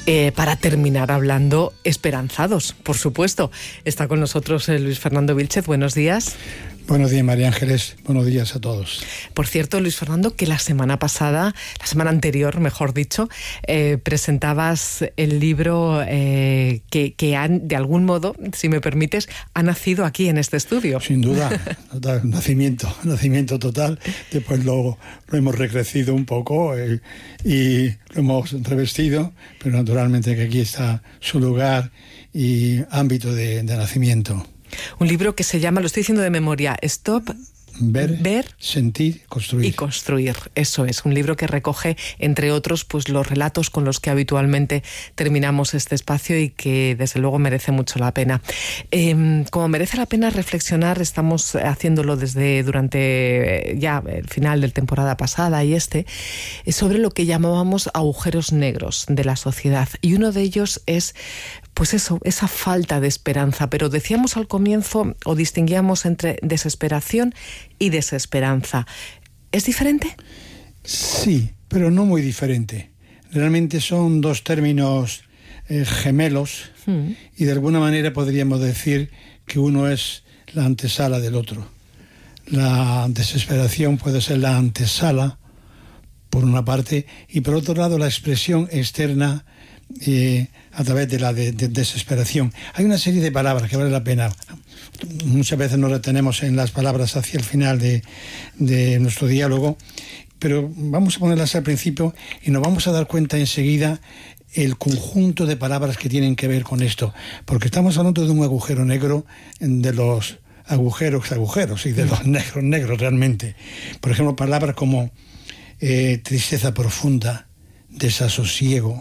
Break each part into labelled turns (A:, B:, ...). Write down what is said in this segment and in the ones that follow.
A: para terminar hablando esperanzados, por supuesto. Está con nosotros Luis Fernando Vílchez. Buenos días.
B: Buenos días, María Ángeles. Buenos días a todos.
A: Por cierto, Luis Fernando, que la semana anterior, mejor dicho, presentabas el libro que han, de algún modo, si me permites, ha nacido aquí en este estudio.
B: Sin duda, nacimiento total. Después lo hemos recrecido un poco y lo hemos revestido, pero naturalmente que aquí está su lugar y ámbito de nacimiento.
A: Un libro que se llama, lo estoy diciendo de memoria, Stop, Ver,
B: Sentir, Construir.
A: Y Construir, eso es. Un libro que recoge, entre otros, pues los relatos con los que habitualmente terminamos este espacio y que, desde luego, merece mucho la pena. Como merece la pena reflexionar, estamos haciéndolo durante ya el final de la temporada pasada y sobre lo que llamábamos agujeros negros de la sociedad. Y uno de ellos es, pues eso, esa falta de esperanza. Pero decíamos al comienzo, o distinguíamos entre desesperación y desesperanza. ¿Es diferente?
B: Sí, pero no muy diferente. Realmente son dos términos gemelos y de alguna manera podríamos decir que uno es la antesala del otro. La desesperación puede ser la antesala, por una parte, y por otro lado la expresión externa a través de la desesperación. Hay una serie de palabras que vale la pena. Muchas veces nos retenemos en las palabras hacia el final de nuestro diálogo, pero vamos a ponerlas al principio y nos vamos a dar cuenta enseguida el conjunto de palabras que tienen que ver con esto, porque estamos hablando de un agujero negro, de los agujeros y de los negros realmente. Por ejemplo, palabras como tristeza profunda, desasosiego,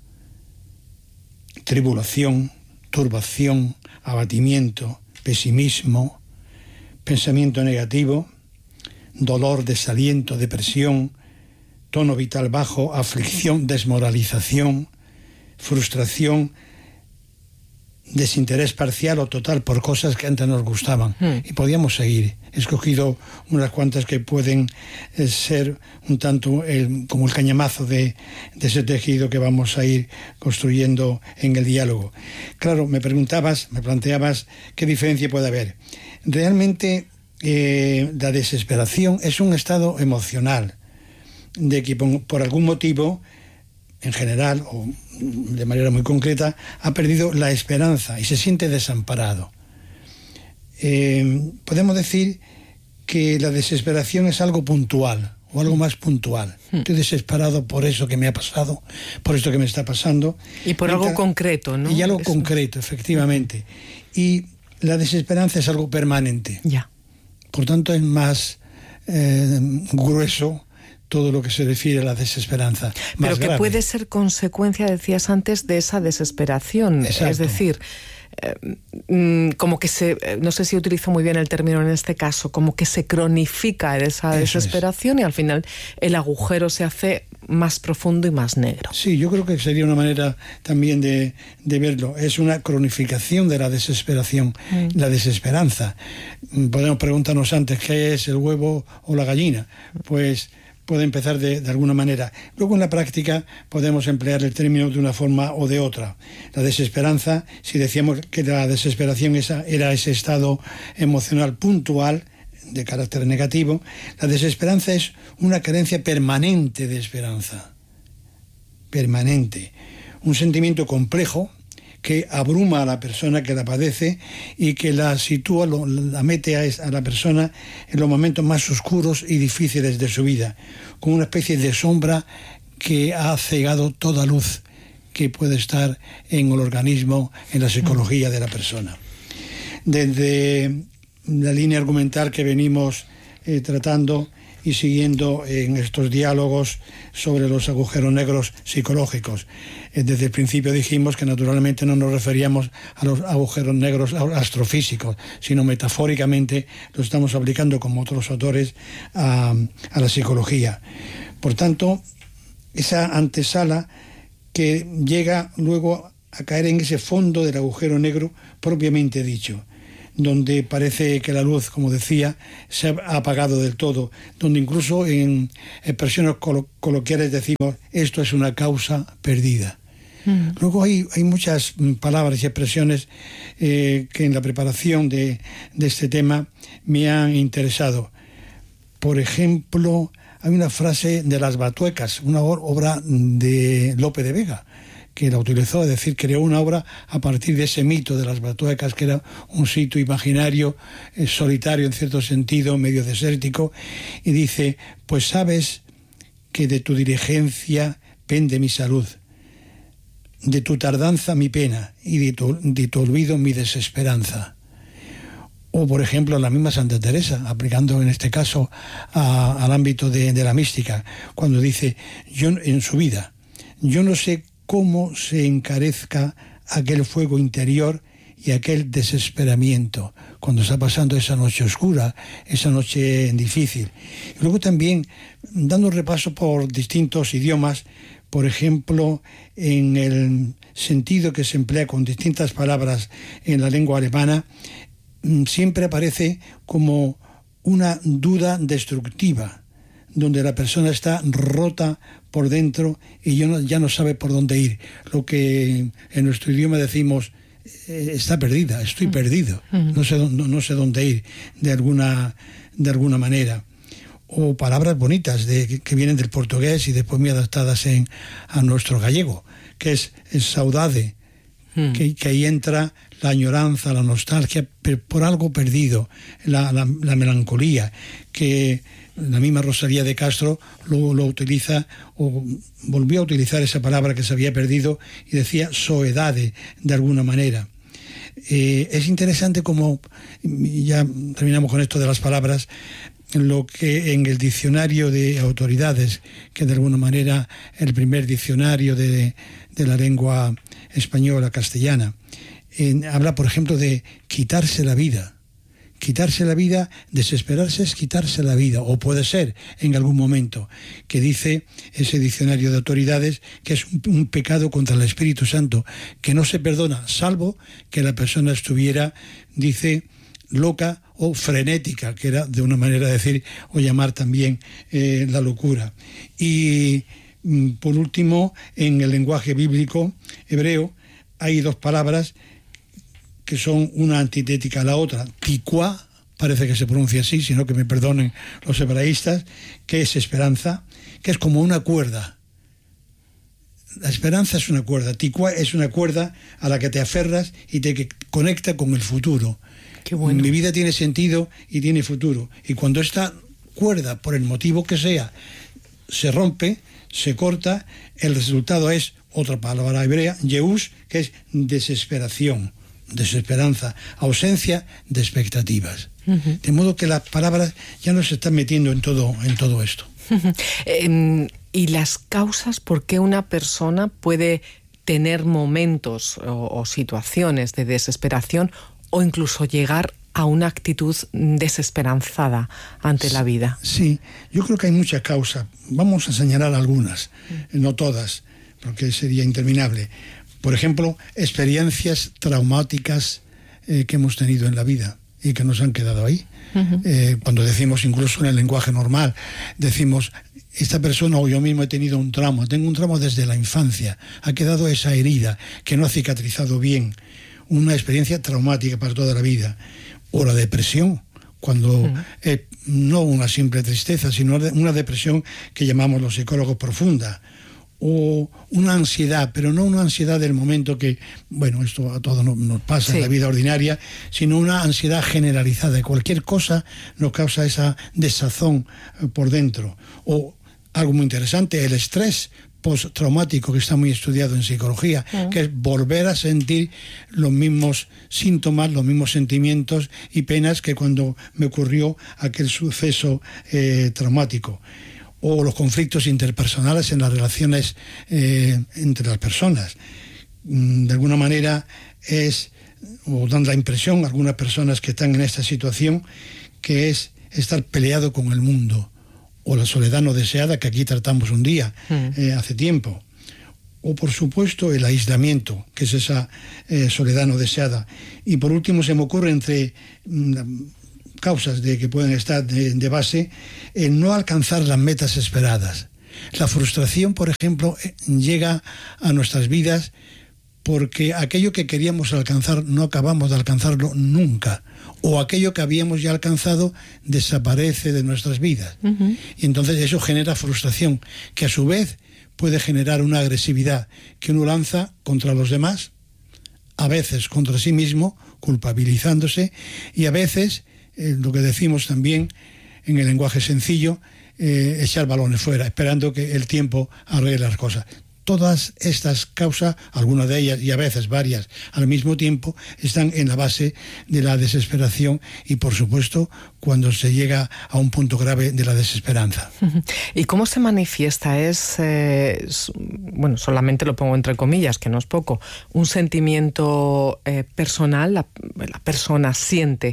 B: tribulación, turbación, abatimiento, pesimismo, pensamiento negativo, dolor, desaliento, depresión, tono vital bajo, aflicción, desmoralización, frustración, desinterés parcial o total por cosas que antes nos gustaban. Y podíamos seguir. He escogido unas cuantas que pueden ser un tanto como el cañamazo de ese tejido que vamos a ir construyendo en el diálogo. Claro, me planteabas qué diferencia puede haber. Realmente la desesperación es un estado emocional de que por algún motivo, en general o de manera muy concreta, ha perdido la esperanza y se siente desamparado. Podemos decir que la desesperación es algo puntual o algo más puntual. Estoy desesperado por eso que me ha pasado, por esto que me está pasando.
A: Y por algo concreto, ¿no?
B: Y algo concreto, efectivamente. Y la desesperanza es algo permanente.
A: Ya.
B: Por tanto, es más grueso todo lo que se refiere a la desesperanza.
A: Pero que grave. Puede ser consecuencia, decías antes, de esa desesperación. Exacto. Es decir, como que no sé si utilizo muy bien el término en este caso, como que se cronifica esa desesperación y al final el agujero se hace más profundo y más negro.
B: Sí, yo creo que sería una manera también de verlo. Es una cronificación de la desesperación, la desesperanza. Podemos preguntarnos antes, ¿qué es el huevo o la gallina? Pues puede empezar de alguna manera. Luego en la práctica podemos emplear el término de una forma o de otra. La desesperanza, si decíamos que la desesperación era ese estado emocional puntual de carácter negativo, la desesperanza es una carencia permanente de esperanza. Permanente. Un sentimiento complejo que abruma a la persona que la padece y que la sitúa, la mete a la persona en los momentos más oscuros y difíciles de su vida, con una especie de sombra que ha cegado toda luz que puede estar en el organismo, en la psicología de la persona. Desde la línea argumental que venimos tratando y siguiendo en estos diálogos sobre los agujeros negros psicológicos. Desde el principio dijimos que naturalmente no nos referíamos a los agujeros negros astrofísicos, sino metafóricamente lo estamos aplicando, como otros autores, a la psicología. Por tanto, esa antesala que llega luego a caer en ese fondo del agujero negro propiamente dicho, donde parece que la luz, como decía, se ha apagado del todo, donde incluso en expresiones coloquiales decimos, esto es una causa perdida. Luego hay muchas palabras y expresiones que en la preparación de este tema me han interesado. Por ejemplo, hay una frase de Las Batuecas, una obra de Lope de Vega, que la utilizó, es decir, creó una obra a partir de ese mito de Las Batuecas, que era un sitio imaginario, solitario en cierto sentido, medio desértico, y dice: pues sabes que de tu diligencia pende mi salud, de tu tardanza mi pena, y de tu olvido mi desesperanza. O, por ejemplo, la misma Santa Teresa, aplicando en este caso al ámbito de la mística, cuando dice, yo en su vida, yo no sé cómo se encarezca aquel fuego interior y aquel desesperamiento cuando está pasando esa noche oscura, esa noche difícil. Y luego también, dando un repaso por distintos idiomas, por ejemplo, en el sentido que se emplea con distintas palabras en la lengua alemana, siempre aparece como una duda destructiva, donde la persona está rota por dentro y ya no sabe por dónde ir. Lo que en nuestro idioma decimos, está perdida, estoy perdido, no sé dónde ir, de alguna manera. O palabras bonitas que vienen del portugués y después muy adaptadas a nuestro gallego, que es saudade, que ahí entra la añoranza, la nostalgia por algo perdido, la melancolía, que la misma Rosalía de Castro lo utiliza, o volvió a utilizar esa palabra que se había perdido, y decía soedade, de alguna manera. Es interesante como, ya terminamos con esto de las palabras, lo que en el diccionario de autoridades, que de alguna manera el primer diccionario de la lengua española, castellana, habla, por ejemplo, de quitarse la vida. Quitarse la vida, desesperarse es quitarse la vida, o puede ser en algún momento, que dice ese diccionario de autoridades que es un pecado contra el Espíritu Santo, que no se perdona, salvo que la persona estuviera, dice, loca o frenética, que era de una manera de decir o llamar también la locura. Y por último, en el lenguaje bíblico hebreo hay dos palabras que son una antitética a la otra. Ticuá, parece que se pronuncia así, sino que me perdonen los hebraístas, que es esperanza, que es como una cuerda. La esperanza es una cuerda, ticuá es una cuerda a la que te aferras y te conecta con el futuro.
A: Qué bueno.
B: Mi vida tiene sentido y tiene futuro. Y cuando esta cuerda, por el motivo que sea, se rompe, se corta, el resultado es otra palabra hebrea, yeús, que es desesperación, desesperanza, ausencia de expectativas. De modo que las palabras ya no se están metiendo en todo esto.
A: ¿Y las causas por qué una persona puede tener momentos o situaciones de desesperación o incluso llegar a una actitud desesperanzada ante la vida?
B: Sí, yo creo que hay muchas causas. Vamos a señalar algunas, no todas, porque sería interminable. Por ejemplo, experiencias traumáticas que hemos tenido en la vida y que nos han quedado ahí. Cuando decimos, incluso en el lenguaje normal, decimos, esta persona o yo mismo he tenido un trauma, tengo un trauma desde la infancia, ha quedado esa herida que no ha cicatrizado bien, una experiencia traumática para toda la vida. O la depresión, cuando no una simple tristeza, sino una depresión que llamamos los psicólogos profunda. O una ansiedad, pero no una ansiedad del momento que, bueno, esto a todos nos pasa en la vida ordinaria, sino una ansiedad generalizada. Cualquier cosa nos causa esa desazón por dentro. O algo muy interesante, el estrés postraumático, que está muy estudiado en psicología, que es volver a sentir los mismos síntomas, los mismos sentimientos y penas que cuando me ocurrió aquel suceso traumático. O los conflictos interpersonales en las relaciones entre las personas. De alguna manera o dan la impresión a algunas personas que están en esta situación, que es estar peleado con el mundo, o la soledad no deseada, que aquí tratamos un día, hace tiempo. O, por supuesto, el aislamiento, que es esa soledad no deseada. Y por último, se me ocurre entre causas que pueden estar de base, el no alcanzar las metas esperadas. La frustración, por ejemplo, llega a nuestras vidas porque aquello que queríamos alcanzar no acabamos de alcanzarlo nunca, o aquello que habíamos ya alcanzado desaparece de nuestras vidas. Y entonces eso genera frustración, que a su vez puede generar una agresividad que uno lanza contra los demás, a veces contra sí mismo, culpabilizándose, y a veces, lo que decimos también en el lenguaje sencillo, echar balones fuera, esperando que el tiempo arregle las cosas. Todas estas causas, algunas de ellas y a veces varias al mismo tiempo, están en la base de la desesperación y, por supuesto, cuando se llega a un punto grave de la desesperanza.
A: ¿Y cómo se manifiesta? Bueno, solamente lo pongo entre comillas, que no es poco, un sentimiento personal, la persona siente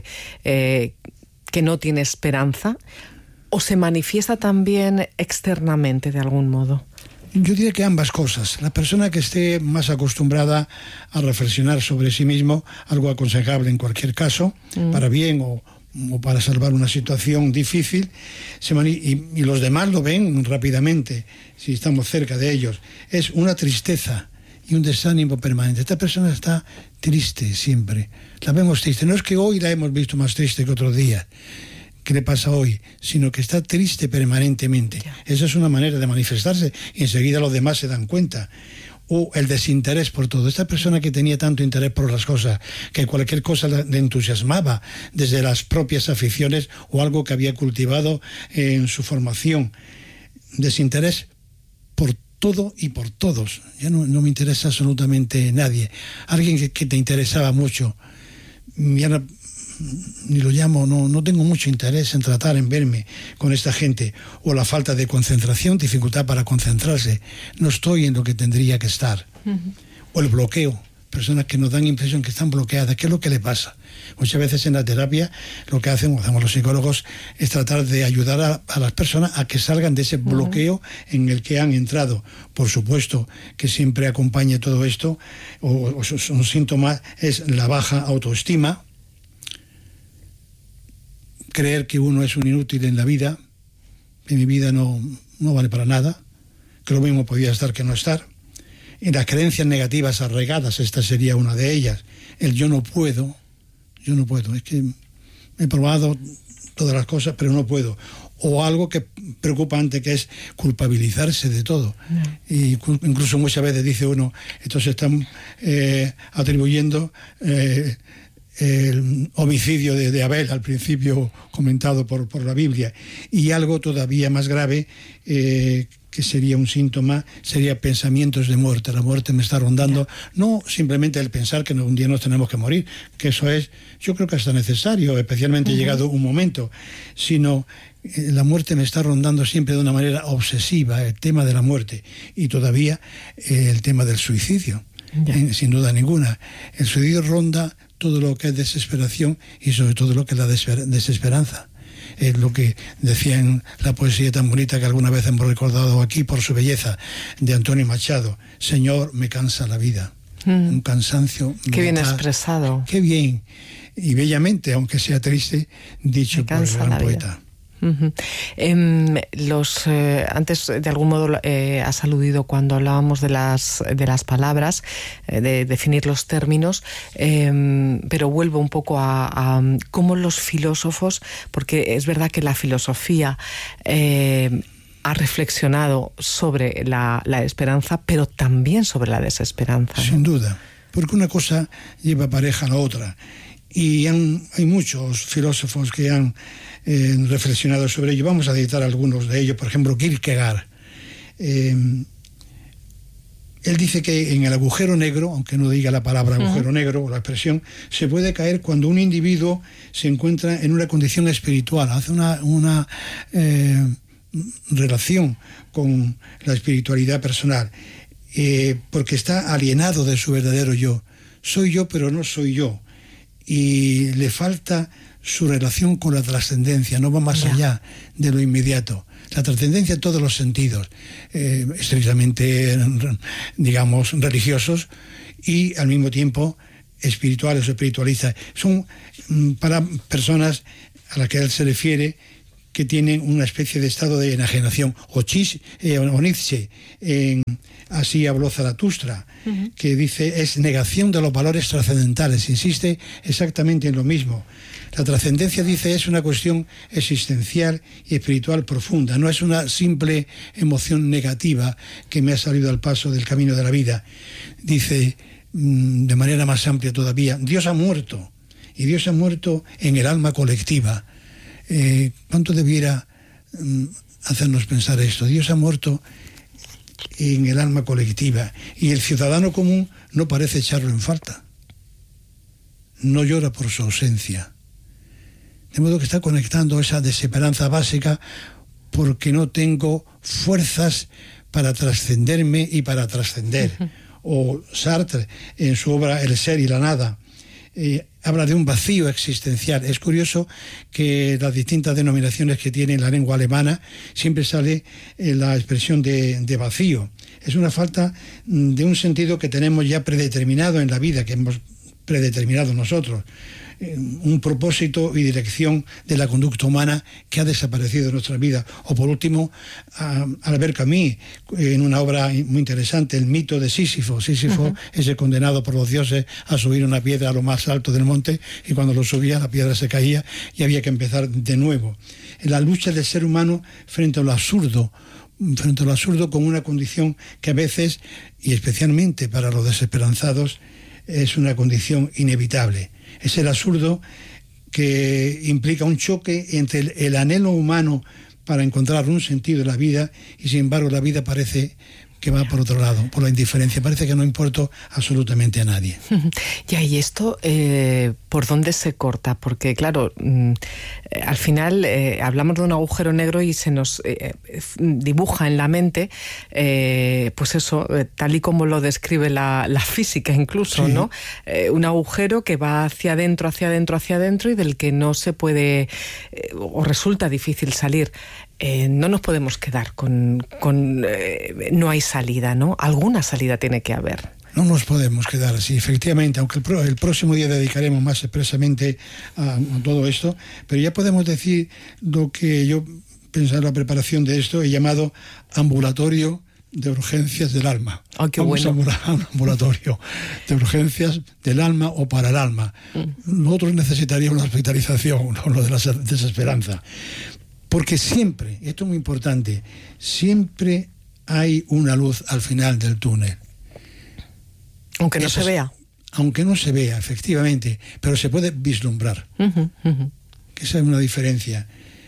A: que no tiene esperanza, ¿o se manifiesta también externamente de algún modo?
B: Yo diría que ambas cosas. La persona que esté más acostumbrada a reflexionar sobre sí mismo, algo aconsejable en cualquier caso, para bien o para salvar una situación difícil, y los demás lo ven rápidamente, si estamos cerca de ellos, es una tristeza y un desánimo permanente. Esta persona está triste siempre, la vemos triste. No es que hoy la hemos visto más triste que otros días, ¿qué le pasa hoy?, sino que está triste permanentemente. Esa es una manera de manifestarse y enseguida los demás se dan cuenta. O el desinterés por todo. Esta persona que tenía tanto interés por las cosas, que cualquier cosa le entusiasmaba, desde las propias aficiones o algo que había cultivado en su formación. Desinterés por todo y por todos. Ya no me interesa absolutamente nadie. Alguien que te interesaba mucho, ya no, ni lo llamo, no tengo mucho interés en tratar, en verme con esta gente, o la falta de concentración, dificultad para concentrarse, no estoy en lo que tendría que estar, o el bloqueo, personas que nos dan impresión que están bloqueadas. ¿Qué es lo que le pasa? Muchas veces en la terapia lo que hacemos los psicólogos es tratar de ayudar a las personas a que salgan de ese bloqueo en el que han entrado. Por supuesto que siempre acompaña todo esto, o un síntoma es la baja autoestima, creer que uno es un inútil en la vida, que mi vida no vale para nada, que lo mismo podía estar que no estar. Y las creencias negativas arraigadas, esta sería una de ellas. El yo no puedo, es que he probado todas las cosas, pero no puedo. O algo que preocupante, que es culpabilizarse de todo. Y incluso muchas veces dice uno, estos se están atribuyendo el homicidio de Abel, al principio comentado por la Biblia, y algo todavía más grave, que sería un síntoma, sería pensamientos de muerte. La muerte me está rondando, no simplemente el pensar que un día nos tenemos que morir, que eso es, yo creo que hasta necesario, especialmente llegado un momento, sino la muerte me está rondando siempre de una manera obsesiva, el tema de la muerte, y todavía el tema del suicidio, sin duda ninguna. El suicidio ronda todo lo que es desesperación y sobre todo lo que es la desesperanza. Es lo que decía en la poesía tan bonita que alguna vez hemos recordado aquí por su belleza, de Antonio Machado: Señor, me cansa la vida. Un cansancio
A: qué bien expresado.
B: Qué bien y bellamente, aunque sea triste, dicho por el gran poeta.
A: Antes, de algún modo, has aludido cuando hablábamos de las palabras, de definir los términos, pero vuelvo un poco a cómo los filósofos, porque es verdad que la filosofía ha reflexionado sobre la esperanza, pero también sobre la desesperanza, ¿no?
B: Sin duda, porque una cosa lleva pareja a la otra. Y hay muchos filósofos que han reflexionado sobre ello. Vamos a citar algunos de ellos. Por ejemplo, Kierkegaard. Él dice que en el agujero negro, aunque no diga la palabra agujero negro o la expresión, se puede caer cuando un individuo se encuentra en una condición espiritual. Hace una relación con la espiritualidad personal, porque está alienado de su verdadero yo. Soy yo, pero no soy yo. Y le falta su relación con la trascendencia, no va más allá de lo inmediato. La trascendencia en todos los sentidos, estrictamente, digamos, religiosos y al mismo tiempo espirituales o espiritualistas. Son para personas a las que él se refiere que tienen una especie de estado de enajenación. O Nietzsche, así habló Zaratustra, que dice es negación de los valores trascendentales, insiste exactamente en lo mismo. La trascendencia, dice, es una cuestión existencial y espiritual profunda, no es una simple emoción negativa que me ha salido al paso del camino de la vida. Dice de manera más amplia todavía, Dios ha muerto, y Dios ha muerto en el alma colectiva. ¿Cuánto debiera hacernos pensar esto? Dios ha muerto en el alma colectiva y el ciudadano común no parece echarlo en falta. No llora por su ausencia. De modo que está conectando esa desesperanza básica porque no tengo fuerzas para trascenderme y para trascender. O Sartre, en su obra El ser y la nada, habla de un vacío existencial. Es curioso que las distintas denominaciones que tiene la lengua alemana siempre sale la expresión de vacío. Es una falta de un sentido que tenemos ya predeterminado en la vida, que hemos predeterminado nosotros. Un propósito y dirección de la conducta humana que ha desaparecido de nuestra vida. O por último, Albert Camus, en una obra muy interesante, El mito de Sísifo. Sísifo es el condenado por los dioses a subir una piedra a lo más alto del monte, y cuando lo subía la piedra se caía y había que empezar de nuevo. En la lucha del ser humano frente a lo absurdo con una condición que a veces, y especialmente para los desesperanzados, es una condición inevitable. Es el absurdo que implica un choque entre el anhelo humano para encontrar un sentido en la vida, y sin embargo la vida parece que va por otro lado, por la indiferencia. Parece que no importa absolutamente a nadie.
A: Ya, y esto, ¿por dónde se corta? Porque, claro, al final hablamos de un agujero negro y se nos dibuja en la mente, pues eso, tal y como lo describe la física incluso, sí, ¿no? Un agujero que va hacia adentro, hacia adentro, hacia adentro, y del que no se puede, o resulta difícil salir. No nos podemos quedar con no hay salida, ¿no? Alguna salida tiene que haber.
B: No nos podemos quedar así, efectivamente, aunque el próximo día dedicaremos más expresamente a todo esto, pero ya podemos decir lo que yo pensaba en la preparación de esto, he llamado ambulatorio de urgencias del alma.
A: Oh, qué bueno.
B: Vamos a un ambulatorio de urgencias del alma o para el alma. Nosotros necesitaríamos una hospitalización, no lo de la desesperanza. Porque siempre, esto es muy importante, siempre hay una luz al final del túnel.
A: Aunque no se vea.
B: Aunque no se vea, efectivamente, pero se puede vislumbrar. Que esa es una diferencia.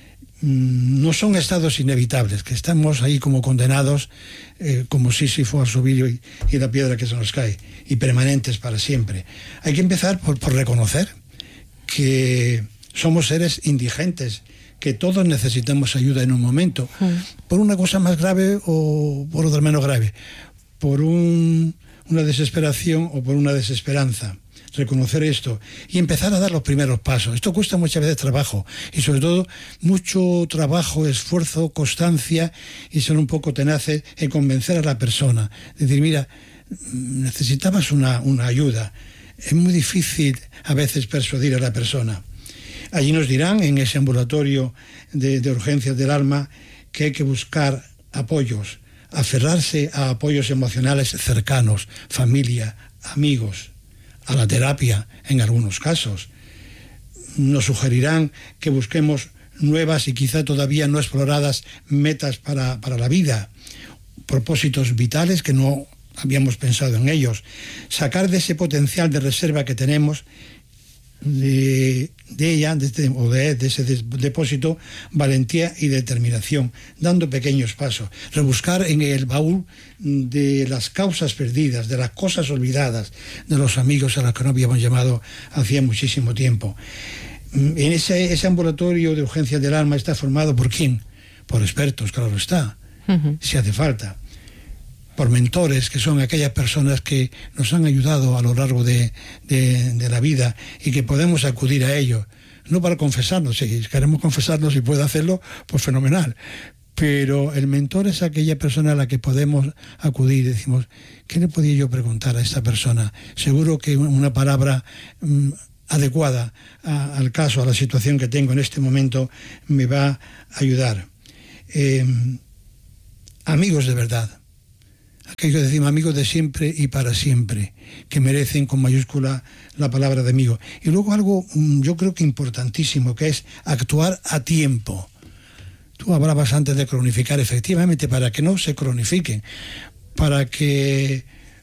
B: No son estados inevitables, que estamos ahí como condenados, como Sísifo al subir y la piedra que se nos cae, y permanentes para siempre. Hay que empezar por reconocer que somos seres indigentes, que todos necesitamos ayuda en un momento, por una cosa más grave o por otra menos grave, por una desesperación o por una desesperanza. Reconocer esto y empezar a dar los primeros pasos. Esto cuesta muchas veces trabajo, y sobre todo mucho trabajo, esfuerzo, constancia, y ser un poco tenaces en convencer a la persona. Decir, mira, necesitabas una ayuda. Es muy difícil a veces persuadir a la persona. Allí nos dirán, en ese ambulatorio de urgencias del alma, que hay que buscar apoyos, aferrarse a apoyos emocionales cercanos, familia, amigos, a la terapia en algunos casos. Nos sugerirán que busquemos nuevas y quizá todavía no exploradas metas para la vida, propósitos vitales que no habíamos pensado en ellos, sacar de ese potencial de reserva que tenemos de ese depósito valentía y determinación, dando pequeños pasos, rebuscar en el baúl de las causas perdidas, de las cosas olvidadas, de los amigos a los que no habíamos llamado hacía muchísimo tiempo. En ese ambulatorio de urgencias del alma está formado ¿por quién? Por expertos, claro está, si hace falta, por mentores, que son aquellas personas que nos han ayudado a lo largo de la vida y que podemos acudir a ellos, no para confesarnos. Si queremos confesarnos y puede hacerlo, pues fenomenal, pero el mentor es aquella persona a la que podemos acudir y decimos, ¿qué le podía yo preguntar a esta persona? Seguro que una palabra adecuada al caso, a la situación que tengo en este momento, me va a ayudar. Amigos de verdad, aquello que decimos, amigos de siempre y para siempre, que merecen con mayúscula la palabra de amigo. Y luego algo, yo creo que importantísimo, que es actuar a tiempo. Tú hablabas antes de cronificar, efectivamente, para que no se cronifiquen, para que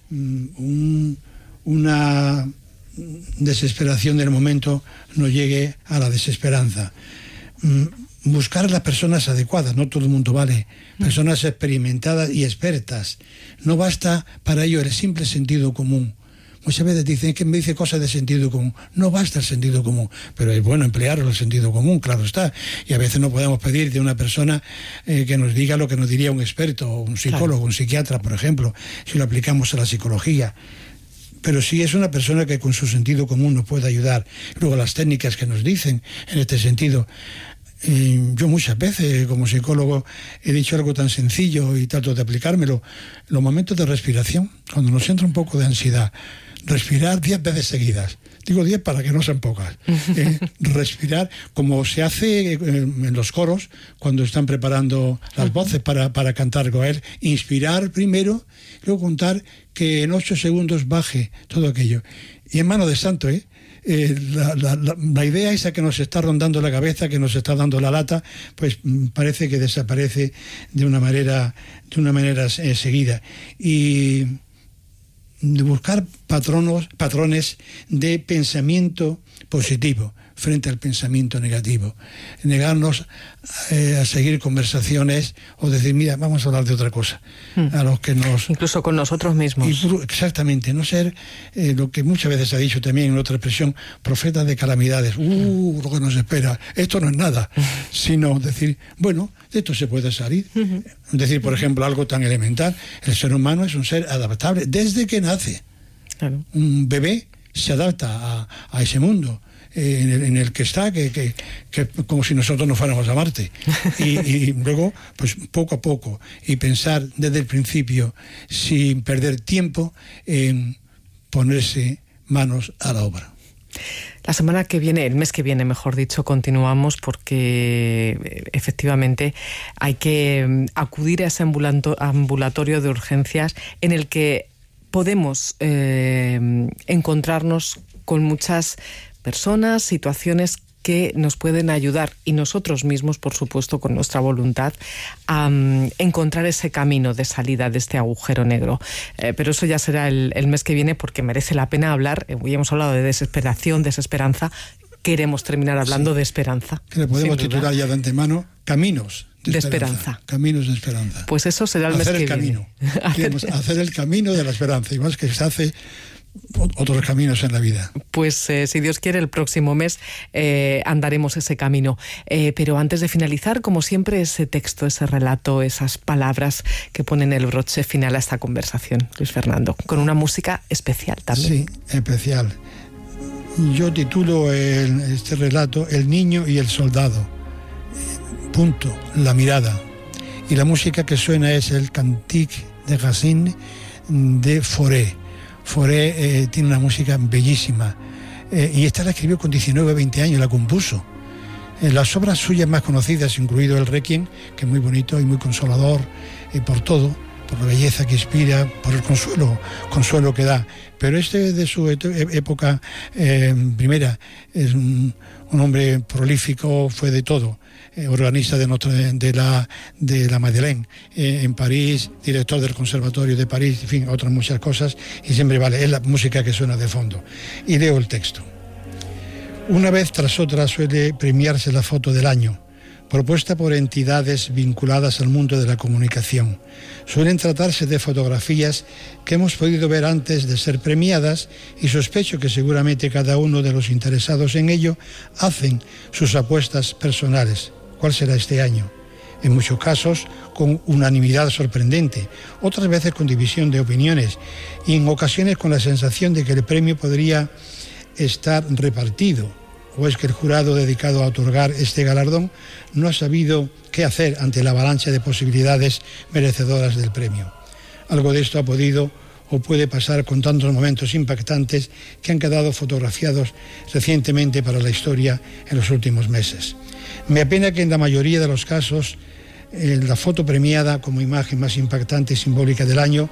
B: una desesperación del momento no llegue a la desesperanza. Buscar las personas adecuadas, no todo el mundo vale, personas experimentadas y expertas. No basta para ello el simple sentido común. Muchas veces dicen que me dice cosas de sentido común. No basta el sentido común, pero es bueno emplear el sentido común, claro está. Y a veces no podemos pedir de una persona que nos diga lo que nos diría un experto, o un psicólogo, claro, un psiquiatra, por ejemplo, si lo aplicamos a la psicología. Pero sí es una persona que con su sentido común nos puede ayudar. Luego las técnicas que nos dicen en este sentido. Yo muchas veces como psicólogo he dicho algo tan sencillo y trato de aplicármelo. Los momentos de respiración, cuando nos entra un poco de ansiedad, respirar 10 veces seguidas. Digo 10 para que no sean pocas. Respirar, como se hace en los coros, cuando están preparando las voces para cantar Goel. Inspirar primero, luego contar que en 8 segundos baje todo aquello. Y en mano de santo, la idea esa que nos está rondando la cabeza, que nos está dando la lata, pues parece que desaparece de una manera seguida. Y de buscar patrones de pensamiento positivo frente al pensamiento negativo. Negarnos a seguir conversaciones o decir, mira, vamos a hablar de otra cosa. A los que nos...
A: Incluso con nosotros mismos.
B: Exactamente, no ser lo que muchas veces se ha dicho también en otra expresión, profetas de calamidades. Lo que nos espera, esto no es nada. Sino decir, bueno, de esto se puede salir. Decir, por ejemplo, algo tan elemental, el ser humano es un ser adaptable desde que nace. Claro. Un bebé se adapta a ese mundo en el que está, que como si nosotros no fuéramos a Marte. Y luego, pues poco a poco, y pensar desde el principio, sin perder tiempo, en ponerse manos a la obra.
A: La semana que viene, el mes que viene, mejor dicho, continuamos porque efectivamente hay que acudir a ese ambulatorio de urgencias en el que podemos encontrarnos con muchas personas, situaciones que nos pueden ayudar, y nosotros mismos, por supuesto, con nuestra voluntad, a encontrar ese camino de salida de este agujero negro. Pero eso ya será el mes que viene, porque merece la pena hablar. Hoy hemos hablado de desesperación, desesperanza. Queremos terminar hablando de esperanza.
B: Que le podemos titular ya de antemano, Caminos
A: de esperanza.
B: Caminos de esperanza.
A: Pues eso será el mes que viene.
B: Hacer el camino de la esperanza, igual que se hace otros caminos en la vida.
A: Pues si Dios quiere, el próximo mes andaremos ese camino. Pero antes de finalizar, como siempre, ese texto, ese relato, esas palabras que ponen el broche final a esta conversación, Luis Fernando, con una música especial también.
B: Sí, especial. Yo titulo este relato El niño y el soldado. Punto, la mirada. Y la música que suena es el Cantique de Racine de Fauré. Fauré tiene una música bellísima, y esta la escribió con 19 o 20 años, la compuso. Las obras suyas más conocidas, incluido el Requiem, que es muy bonito y muy consolador por todo, por la belleza que inspira, por el consuelo que da. Pero de su época primera, es un hombre prolífico, fue de todo. Organista de la Madeleine en París, director del Conservatorio de París, en fin, otras muchas cosas, y siempre vale, es la música que suena de fondo. Y leo el texto. Una vez tras otra suele premiarse la foto del año, propuesta por entidades vinculadas al mundo de la comunicación. Suelen tratarse de fotografías que hemos podido ver antes de ser premiadas, y sospecho que seguramente cada uno de los interesados en ello hacen sus apuestas personales. ¿Cuál será este año? En muchos casos con unanimidad sorprendente, otras veces con división de opiniones, y en ocasiones con la sensación de que el premio podría estar repartido, o es que el jurado dedicado a otorgar este galardón no ha sabido qué hacer ante la avalancha de posibilidades merecedoras del premio. Algo de esto ha podido o puede pasar con tantos momentos impactantes que han quedado fotografiados recientemente para la historia en los últimos meses. Me apena que en la mayoría de los casos la foto premiada como imagen más impactante y simbólica del año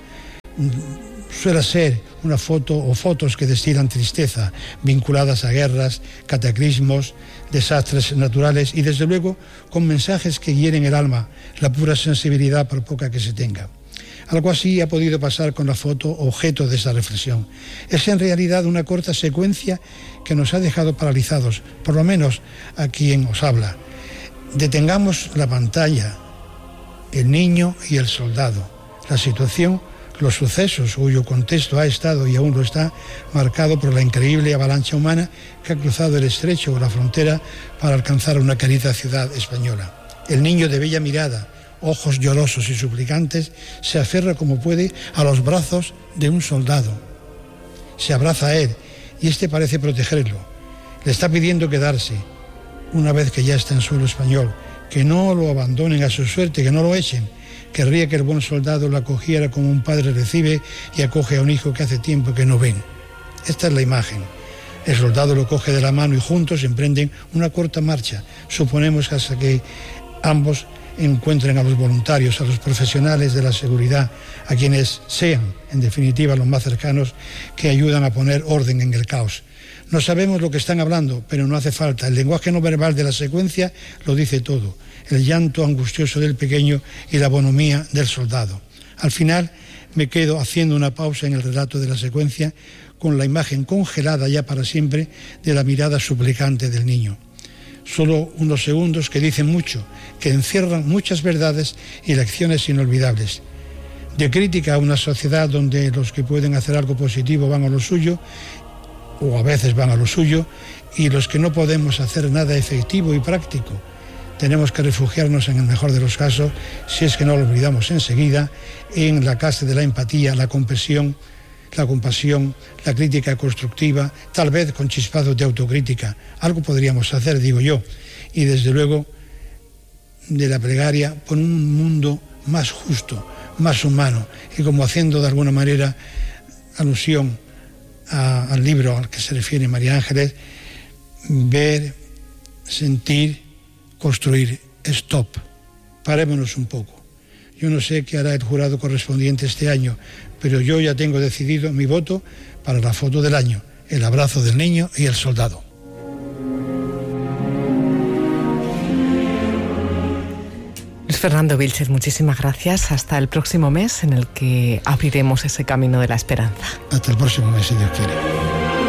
B: suele ser una foto o fotos que destilan tristeza, vinculadas a guerras, cataclismos, desastres naturales y desde luego con mensajes que hieren el alma, la pura sensibilidad por poca que se tenga. Algo así ha podido pasar con la foto objeto de esa reflexión. Es en realidad una corta secuencia que nos ha dejado paralizados, por lo menos a quien os habla. Detengamos la pantalla, el niño y el soldado, la situación, los sucesos cuyo contexto ha estado y aún lo está marcado por la increíble avalancha humana que ha cruzado el estrecho o la frontera para alcanzar una querida ciudad española. El niño de bella mirada, ojos llorosos y suplicantes, se aferra como puede a los brazos de un soldado. Se abraza a él y éste parece protegerlo. Le está pidiendo quedarse una vez que ya está en suelo español, que no lo abandonen a su suerte, que no lo echen. Querría que el buen soldado lo acogiera como un padre recibe y acoge a un hijo que hace tiempo que no ven. Esta es la imagen. El soldado lo coge de la mano y juntos emprenden una corta marcha. Suponemos hasta que ambos encuentren a los voluntarios, a los profesionales de la seguridad, a quienes sean, en definitiva, los más cercanos, que ayudan a poner orden en el caos. No sabemos lo que están hablando, pero no hace falta. El lenguaje no verbal de la secuencia lo dice todo. El llanto angustioso del pequeño y la bonomía del soldado. Al final me quedo haciendo una pausa en el relato de la secuencia con la imagen congelada ya para siempre de la mirada suplicante del niño. Solo unos segundos que dicen mucho, que encierran muchas verdades y lecciones inolvidables. De crítica a una sociedad donde los que pueden hacer algo positivo van a lo suyo, o a veces van a lo suyo, y los que no podemos hacer nada efectivo y práctico, tenemos que refugiarnos, en el mejor de los casos, si es que no lo olvidamos enseguida, en la casa de la empatía, la compasión, la crítica constructiva, tal vez con chispados de autocrítica. Algo podríamos hacer, digo yo, y desde luego de la plegaria por un mundo más justo, más humano, y como haciendo de alguna manera alusión al libro al que se refiere María Ángeles, ver, sentir, construir. Stop. Parémonos un poco. Yo no sé qué hará el jurado correspondiente este año, pero yo ya tengo decidido mi voto para la foto del año, el abrazo del niño y el soldado.
A: Luis Fernando Vilchez, muchísimas gracias. Hasta el próximo mes en el que abriremos ese camino de la esperanza.
B: Hasta el próximo mes, si Dios quiere.